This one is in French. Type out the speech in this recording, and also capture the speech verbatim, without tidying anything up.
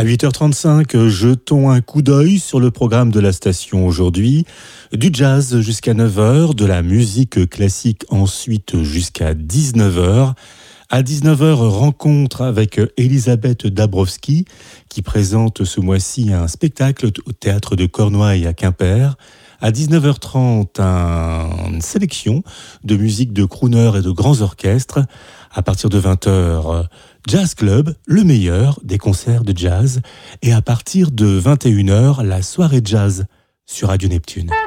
huit heures trente-cinq, jetons un coup d'œil sur le programme de la station aujourd'hui. Du jazz jusqu'à neuf heures, de la musique classique ensuite jusqu'à dix-neuf heures. À dix-neuf heures, rencontre avec Elisabeth Dabrowski qui présente ce mois-ci un spectacle au Théâtre de Cornouailles à Quimper. À dix-neuf heures trente, un, une sélection de musique de crooner et de grands orchestres. À partir de vingt heures, Jazz Club, le meilleur des concerts de jazz. Et à partir de vingt et une heures, la soirée jazz sur Radio Neptune.